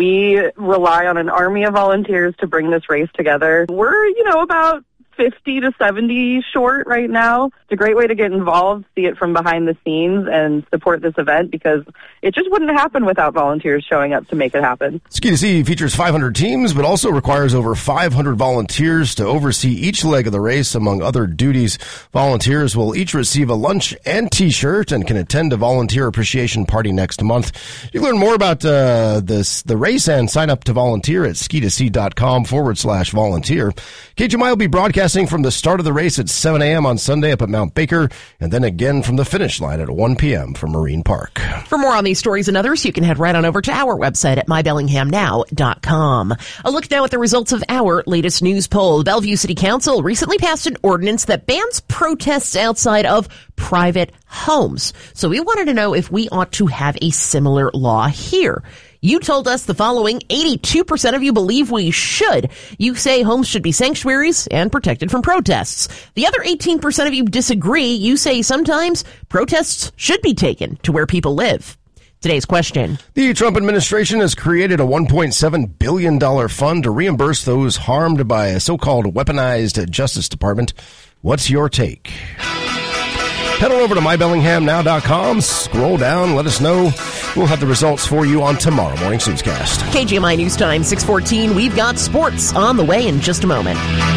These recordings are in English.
We rely on an army of volunteers to bring this race together. We're, about 50 to 70 short right now. It's a great way to get involved, see it from behind the scenes, and support this event because it just wouldn't happen without volunteers showing up to make it happen. Ski to Sea features 500 teams, but also requires over 500 volunteers to oversee each leg of the race, among other duties. Volunteers will each receive a lunch and T-shirt and can attend a volunteer appreciation party next month. You can learn more about the race and sign up to volunteer at skitosea.com/volunteer. KGMI will be broadcasting from the start of the race at 7 a.m. on Sunday up at Mount Baker, and then again from the finish line at 1 p.m. from Marine Park. For more on these stories and others, you can head right on over to our website at mybellinghamnow.com. A look now at the results of our latest news poll. The Bellevue City Council recently passed an ordinance that bans protests outside of private homes. So we wanted to know if we ought to have a similar law here. You told us the following: 82% of you believe we should. You say homes should be sanctuaries and protected from protests. The other 18% of you disagree. You say sometimes protests should be taken to where people live. Today's question. The Trump administration has created a $1.7 billion fund to reimburse those harmed by a so-called weaponized Justice Department. What's your take? Head on over to mybellinghamnow.com, scroll down, let us know. We'll have the results for you on tomorrow morning's newscast. KGMI News Time, 6:14. We've got sports on the way in just a moment.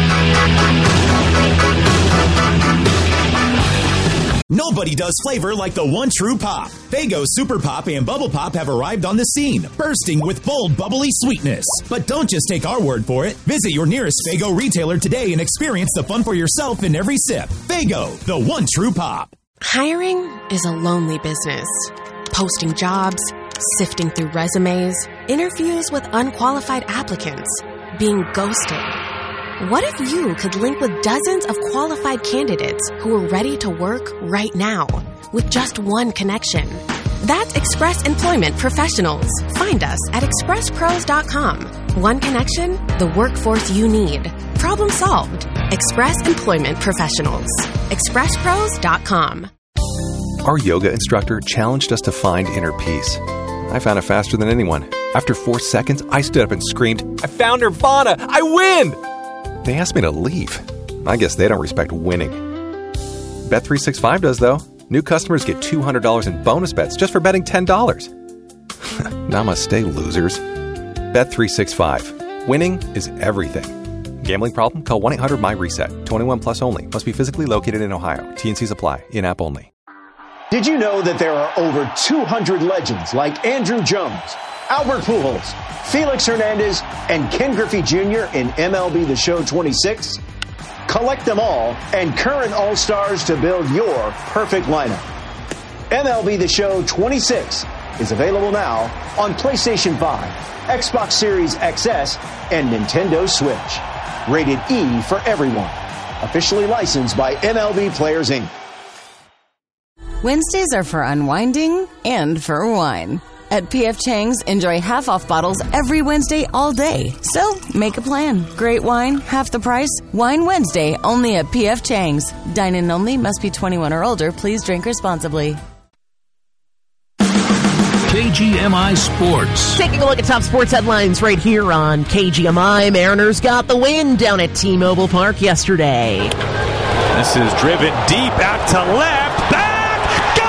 Nobody does flavor like the one true pop. Faygo Super Pop and Bubble Pop have arrived on the scene, bursting with bold, bubbly sweetness. But don't just take our word for it. Visit your nearest Faygo retailer today and experience the fun for yourself in every sip. Faygo, the one true pop. Hiring is a lonely business. Posting jobs, sifting through resumes, interviews with unqualified applicants, being ghosted. What if you could link with dozens of qualified candidates who are ready to work right now with just one connection? That's Express Employment Professionals. Find us at expresspros.com. One connection, the workforce you need. Problem solved. Express Employment Professionals. expresspros.com. Our yoga instructor challenged us to find inner peace. I found it faster than anyone. After 4 seconds, I stood up and screamed, "I found Nirvana! I win!" They asked me to leave. I guess they don't respect winning. Bet365 does, though. New customers get $200 in bonus bets just for betting $10. Namaste, losers. Bet365. Winning is everything. Gambling problem? Call 1-800-MY-RESET. 21 plus only. Must be physically located in Ohio. T&Cs apply. In-app only. Did you know that there are over 200 legends like Andrew Jones, Albert Pujols, Felix Hernandez, and Ken Griffey Jr. in MLB The Show 26? Collect them all and current All-Stars to build your perfect lineup. MLB The Show 26 is available now on PlayStation 5, Xbox Series XS, and Nintendo Switch. Rated E for everyone. Officially licensed by MLB Players, Inc. Wednesdays are for unwinding and for wine. At P.F. Chang's, enjoy half-off bottles every Wednesday all day. So, make a plan. Great wine, half the price. Wine Wednesday, only at P.F. Chang's. Dine-in only, must be 21 or older. Please drink responsibly. KGMI Sports. Taking a look at top sports headlines right here on KGMI. Mariners got the win down at T-Mobile Park yesterday. This is driven deep out to left. Back!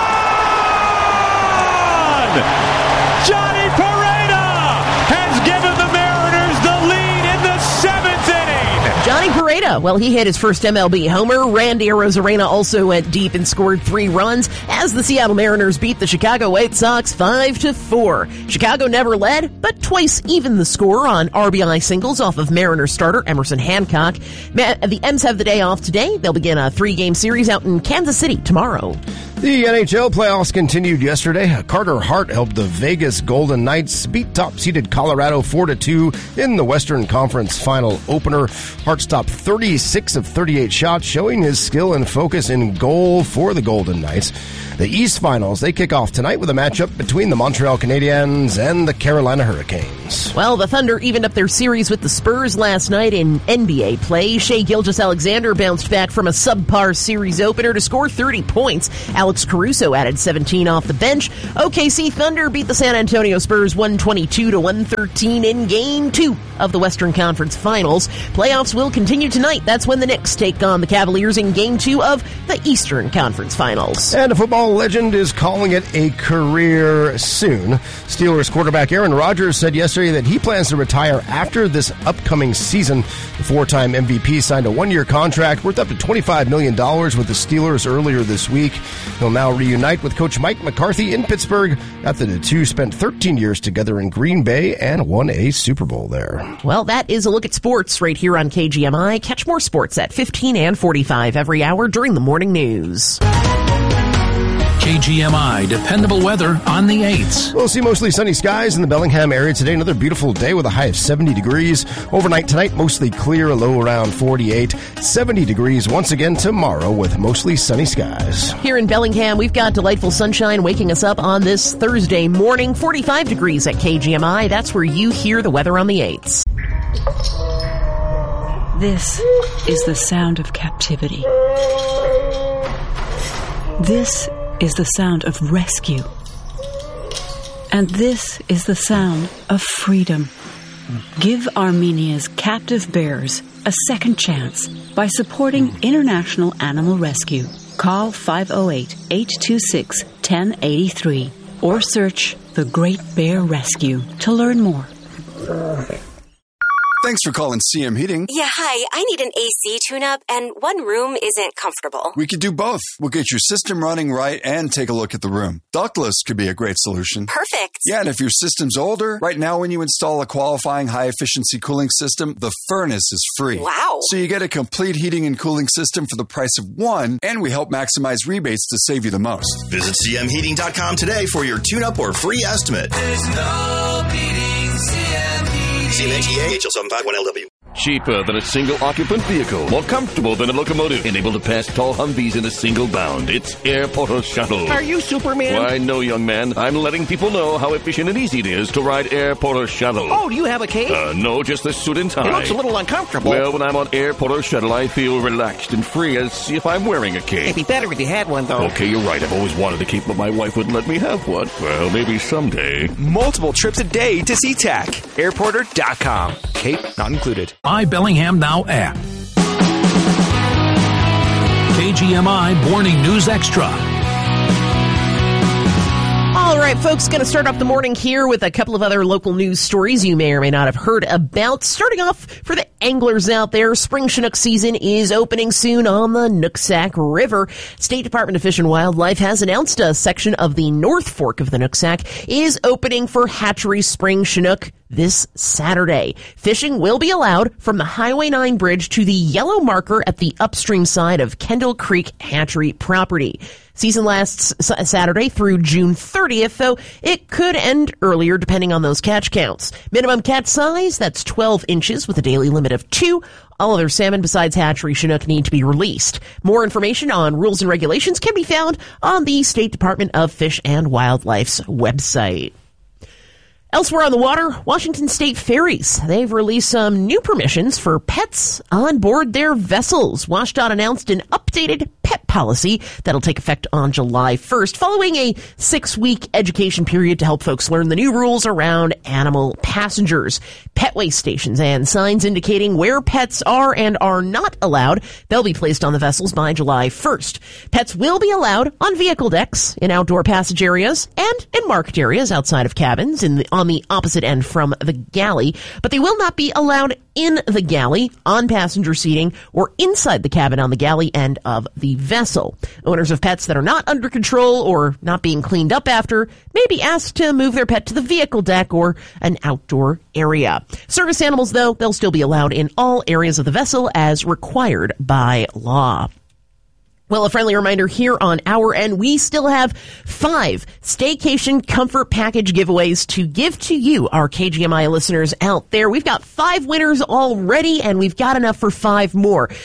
Gone! Johnny Pareda has given the Mariners the lead in the 7th inning. Johnny Pareda, well, he hit his first MLB homer. Randy Arozarena also went deep and scored 3 runs as the Seattle Mariners beat the Chicago White Sox 5-4. Chicago never led, but twice evened the score on RBI singles off of Mariners starter Emerson Hancock. The M's have the day off today. They'll begin a 3-game series out in Kansas City tomorrow. The NHL playoffs continued yesterday. Carter Hart helped the Vegas Golden Knights beat top-seeded Colorado 4-2 in the Western Conference final opener. Hart stopped 36 of 38 shots, showing his skill and focus in goal for the Golden Knights. The East Finals, they kick off tonight with a matchup between the Montreal Canadiens and the Carolina Hurricanes. Well, the Thunder evened up their series with the Spurs last night in NBA play. Shai Gilgeous-Alexander bounced back from a subpar series opener to score 30 points. Alex Caruso added 17 off the bench. OKC Thunder beat the San Antonio Spurs 122-113 in Game 2 of the Western Conference Finals. Playoffs will continue tonight. That's when the Knicks take on the Cavaliers in Game 2 of the Eastern Conference Finals. And a football legend is calling it a career soon. Steelers quarterback Aaron Rodgers said yesterday that he plans to retire after this upcoming season. The four-time MVP signed a one-year contract worth up to $25 million with the Steelers earlier this week. He'll now reunite with Coach Mike McCarthy in Pittsburgh after the two spent 13 years together in Green Bay and won a Super Bowl there. Well, that is a look at sports right here on KGMI. Catch more sports at 15 and 45 every hour during the morning news. KGMI, dependable weather on the 8s. We'll see mostly sunny skies in the Bellingham area today. Another beautiful day with a high of 70 degrees. Overnight tonight, mostly clear, a low around 48. 70 degrees once again tomorrow with mostly sunny skies. Here in Bellingham, we've got delightful sunshine waking us up on this Thursday morning. 45 degrees at KGMI. That's where you hear the weather on the 8s. This is the sound of captivity. This is the sound of rescue. And this is the sound of freedom. Give Armenia's captive bears a second chance by supporting International Animal Rescue. Call 508-826-1083 or search The Great Bear Rescue to learn more. Thanks for calling CM Heating. Yeah, hi. I need an AC tune-up, and one room isn't comfortable. We could do both. We'll get your system running right and take a look at the room. Ductless could be a great solution. Perfect. Yeah, and if your system's older, right now when you install a qualifying high-efficiency cooling system, the furnace is free. Wow. So you get a complete heating and cooling system for the price of one, and we help maximize rebates to save you the most. Visit cmheating.com today for your tune-up or free estimate. There's no beating CM Heating. CMHEA HL751LW. Cheaper than a single-occupant vehicle. More comfortable than a locomotive. And able to pass tall Humvees in a single bound. It's Air Porter Shuttle. Are you Superman? Why, no, young man. I'm letting people know how efficient and easy it is to ride Air Porter Shuttle. Oh, do you have a cape? No, just the suit and tie. It looks a little uncomfortable. Well, when I'm on Air Porter Shuttle, I feel relaxed and free as if I'm wearing a cape. It'd be better if you had one, though. Okay, you're right. I've always wanted a cape, but my wife wouldn't let me have one. Well, maybe someday. Multiple trips a day to SeaTac. Airporter.com. Cape not included. My Bellingham Now app. KGMI Morning News Extra. All right, folks, going to start off the morning here with a couple of other local news stories you may or may not have heard about. Starting off, for the anglers out there, spring Chinook season is opening soon on the Nooksack River. State Department of Fish and Wildlife has announced a section of the North Fork of the Nooksack is opening for hatchery spring Chinook this Saturday. Fishing will be allowed from the Highway 9 bridge to the yellow marker at the upstream side of Kendall Creek Hatchery property. Season lasts Saturday through June 30th, though it could end earlier depending on those catch counts. Minimum catch size, that's 12 inches with a daily limit of 2. All other salmon besides hatchery Chinook need to be released. More information on rules and regulations can be found on the State Department of Fish and Wildlife's website. Elsewhere on the water, Washington State Ferries. They've released some new permissions for pets on board their vessels. WashDOT announced an updated pet policy that'll take effect on July 1st, following a 6-week education period to help folks learn the new rules around animal passengers. Pet waste stations and signs indicating where pets are and are not allowed, they'll be placed on the vessels by July 1st. Pets will be allowed on vehicle decks, in outdoor passage areas, and in marked areas outside of cabins on the opposite end from the galley, but they will not be allowed in the galley, on passenger seating, or inside the cabin on the galley end of the vessel. Owners of pets that are not under control or not being cleaned up after may be asked to move their pet to the vehicle deck or an outdoor area. Service animals, though, they'll still be allowed in all areas of the vessel as required by law. Well, a friendly reminder here on our end, we still have 5 Staycation Comfort Package giveaways to give to you, our KGMI listeners out there. We've got 5 winners already, and we've got enough for 5 more.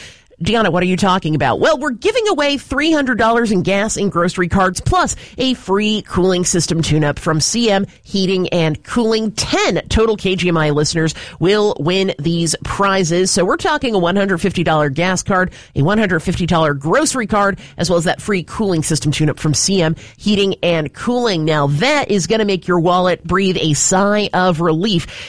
Deanna, what are you talking about? Well, we're giving away $300 in gas and grocery cards plus a free cooling system tune-up from CM Heating and Cooling. 10 total KGMI listeners will win these prizes. So we're talking a $150 gas card, a $150 grocery card, as well as that free cooling system tune-up from CM Heating and Cooling. Now, that is going to make your wallet breathe a sigh of relief.